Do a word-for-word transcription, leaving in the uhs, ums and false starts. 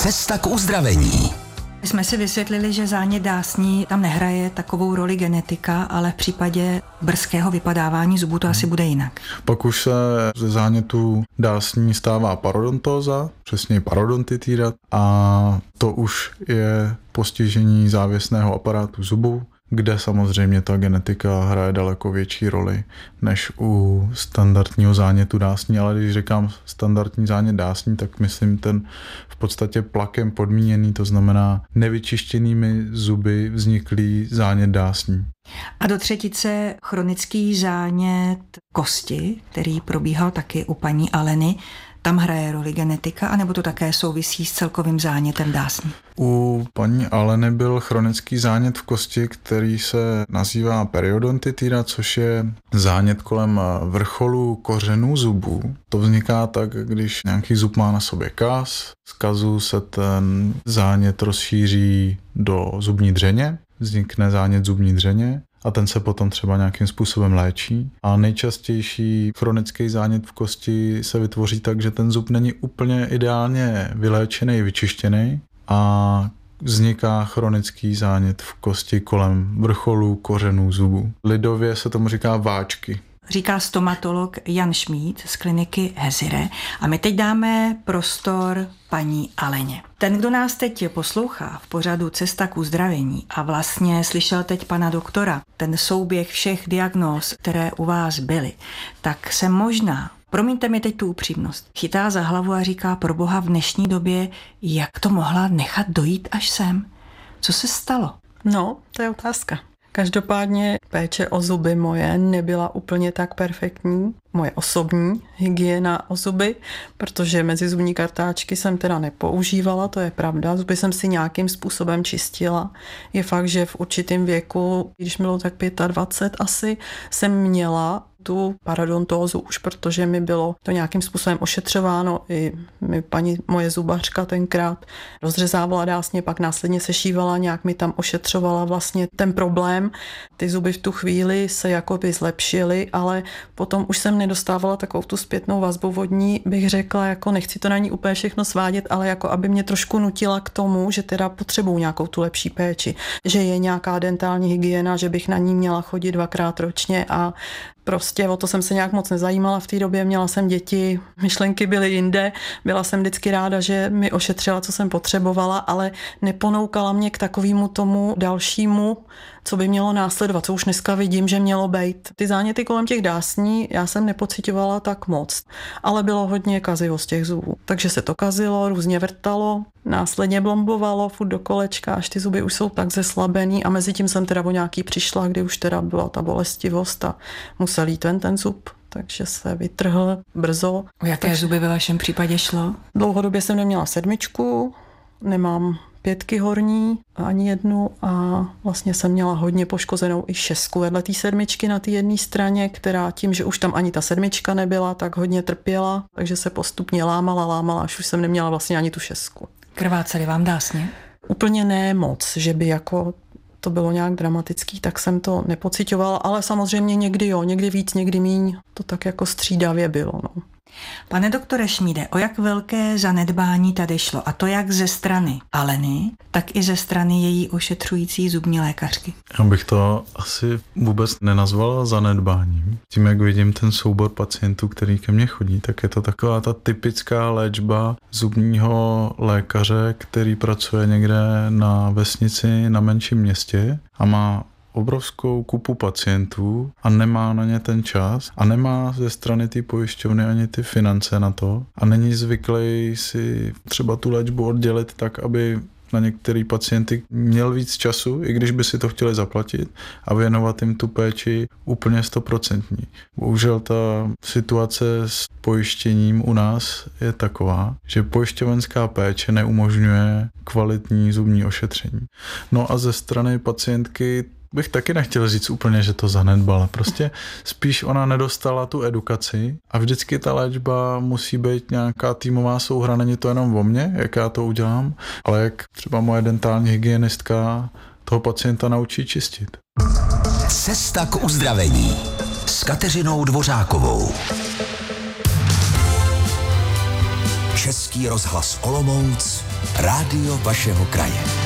Cesta k uzdravení. Jsme si vysvětlili, že zánět dásní tam nehraje takovou roli genetika, ale v případě brzkého vypadávání zubů to asi bude jinak. Pak už se ze zánětu dásní stává parodontóza, přesně parodontitída, a to už je postižení závěsného aparátu zubu, kde samozřejmě ta genetika hraje daleko větší roli než u standardního zánětu dásní, ale když říkám standardní zánět dásní, tak myslím ten v podstatě plakem podmíněný, to znamená nevyčištěnými zuby vzniklý zánět dásní. A do třetice chronický zánět kosti, který probíhal taky u paní Aleny, tam hraje roli genetika, anebo to také souvisí s celkovým zánětem dásní? U paní Aleny byl chronický zánět v kosti, který se nazývá periodontitida, což je zánět kolem vrcholu kořenů zubů. To vzniká tak, když nějaký zub má na sobě kaz, z kazu se ten zánět rozšíří do zubní dřeně, vznikne zánět zubní dřeně a ten se potom třeba nějakým způsobem léčí. A nejčastější chronický zánět v kosti se vytvoří tak, že ten zub není úplně ideálně vyléčený, vyčištěný a vzniká chronický zánět v kosti kolem vrcholů kořenů zubů. Lidově se tomu říká váčky. Říká stomatolog Jan Šmíd z kliniky Hezire. A my teď dáme prostor paní Aleně. Ten, kdo nás teď poslouchá v pořadu Cesta k uzdravení a vlastně slyšel teď pana doktora, ten souběh všech diagnóz, které u vás byly, tak se možná, promiňte mi teď tu upřímnost, chytá za hlavu a říká, pro boha, v dnešní době, jak to mohla nechat dojít až sem? Co se stalo? No, to je otázka. Každopádně péče o zuby moje nebyla úplně tak perfektní, moje osobní hygiena o zuby, protože mezizubní kartáčky jsem teda nepoužívala, to je pravda, zuby jsem si nějakým způsobem čistila. Je fakt, že v určitém věku, když bylo tak dvacet pět asi, jsem měla tu parodontózu už, protože mi bylo to nějakým způsobem ošetřováno. I mi paní moje zubařka tenkrát rozřezávala dásně, pak následně sešívala, nějak mi tam ošetřovala vlastně ten problém. Ty zuby v tu chvíli se jakoby zlepšily, ale potom už jsem nedostávala takovou tu zpětnou vazbu vodní, bych řekla, jako nechci to na ní úplně všechno svádět, ale jako aby mě trošku nutila k tomu, že teda potřebuju nějakou tu lepší péči, že je nějaká dentální hygiena, že bych na ní měla chodit dvakrát ročně a prostě o to jsem se nějak moc nezajímala v té době, měla jsem děti, myšlenky byly jinde, byla jsem vždycky ráda, že mi ošetřila, co jsem potřebovala, ale neponoukala mě k takovému tomu dalšímu, co by mělo následovat, co už dneska vidím, že mělo být. Ty záněty kolem těch dásní já jsem nepociťovala tak moc, ale bylo hodně kazivo z těch zubů. Takže se to kazilo, různě vrtalo, následně blombovalo furt do kolečka, až ty zuby už jsou tak zeslabený a mezi tím jsem teda o nějaký přišla, kdy už teda byla ta bolestivost a musel jít ven ten zub. Takže se vytrhl brzo. O jaké takže zuby ve vašem případě šlo? Dlouhodobě jsem neměla sedmičku, nemám pětky horní, ani jednu a vlastně jsem měla hodně poškozenou i šestku vedle té sedmičky na té jedné straně, která tím, že už tam ani ta sedmička nebyla, tak hodně trpěla, takže se postupně lámala, lámala, až už jsem neměla vlastně ani tu šestku. Krváceli vám dásně? Úplně ne moc, že by jako to bylo nějak dramatický, tak jsem to nepociťovala, ale samozřejmě někdy jo, někdy víc, někdy míň, to tak jako střídavě bylo, no. Pane doktore Šmíde, o jak velké zanedbání tady šlo? A to jak ze strany Aleny, tak i ze strany její ošetřující zubní lékařky? Já bych to asi vůbec nenazval zanedbáním. Tím, jak vidím ten soubor pacientů, který ke mně chodí, tak je to taková ta typická léčba zubního lékaře, který pracuje někde na vesnici, na menším městě a má obrovskou kupu pacientů a nemá na ně ten čas a nemá ze strany té pojišťovny ani ty finance na to a není zvyklý si třeba tu léčbu oddělit tak, aby na některý pacienty měl víc času, i když by si to chtěli zaplatit a věnovat jim tu péči úplně stoprocentní. Bohužel ta situace s pojištěním u nás je taková, že pojišťovenská péče neumožňuje kvalitní zubní ošetření. No a ze strany pacientky bych taky nechtěl říct úplně, že to zanedbala. Prostě spíš ona nedostala tu edukaci a vždycky ta léčba musí být nějaká týmová souhra. Není to jenom o mně, jak já to udělám, ale jak třeba moje dentální hygienistka toho pacienta naučí čistit. Cesta k uzdravení s Kateřinou Dvořákovou. Český rozhlas Olomouc, rádio vašeho kraje.